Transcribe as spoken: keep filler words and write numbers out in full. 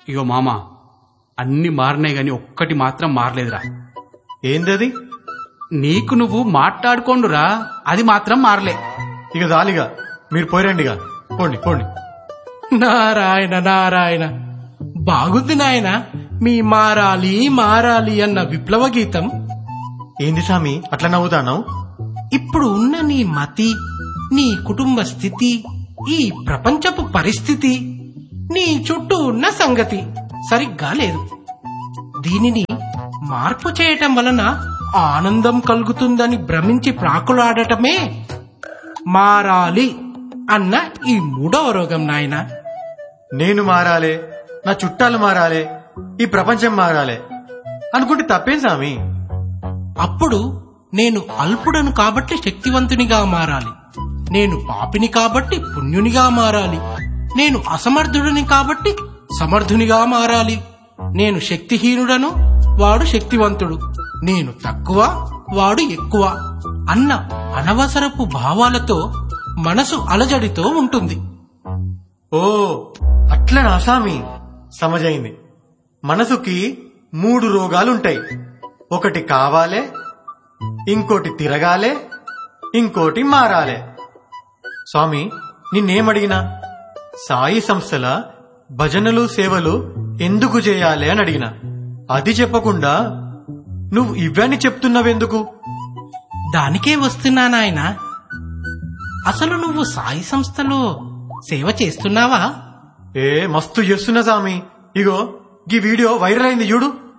ఇగో మామ, అన్ని మారినాయి గాని ఒక్కటి మాత్రం మారలేదురా. ఏందది? నీకు నువ్వు మాట్లాడుకోండురా, అది మాత్రం మారలే. ఇక దాలిగా మీరు పోయిరండిగా, పోండి పోండి. నారాయణ నారాయణ, బాగుంది నాయన మీ మారాలి మారాలి అన్న విప్లవ గీతం. ఏంది సామి అట్లా నవ్వుతాను? ఇప్పుడు ఉన్న నీ మతి, నీ కుటుంబ స్థితి, ఈ ప్రపంచపు పరిస్థితి, నీ చుట్టూ ఉన్న సంగతి సరిగ్గా లేదు. దీనిని మార్పు చేయటం వలన ఆనందం కలుగుతుందని భ్రమించి ప్రాకులాడటమే మారాలి అన్న ఈ మూడవ రోగం నాయన. నేను మారాలే, నా చుట్టాలు మారాలే, ఈ ప్రపంచం మారాలే అనుకుంటే తప్పేం సామి? అప్పుడు నేను అల్పుడను కాబట్టి శక్తివంతునిగా మారాలి, నేను పాపిని కాబట్టి పుణ్యునిగా మారాలి, నేను అసమర్థుడిని కాబట్టి సమర్థునిగా మారాలి, నేను శక్తిహీనుడను వాడు శక్తివంతుడు, నేను తక్కువ వాడు ఎక్కువ అన్న అనవసరపు భావాలతో మనసు అలజడితో ఉంటుంది. ఓ అట్లనా సామి, సమజైంది. మనసుకి మూడు రోగాలుంటాయి. ఒకటి కావాలే, ఇంకోటి తిరగాలే, ఇంకోటి మారాలే. స్వామి, నిన్నేమడిగినా సాయి సంస్థల భజనలు సేవలు ఎందుకు చేయాలి అని అడిగినా, అది చెప్పకుండా నువ్వు ఇవన్నీ చెప్తున్నావెందుకు? దానికే వస్తున్నా నాయన. అసలు నువ్వు సాయి సంస్థలో సేవ చేస్తున్నావా? ఏ మస్తు చేస్తున్నా సామి. ఇగో ఈ వీడియో వైరల్ అయింది చూడు.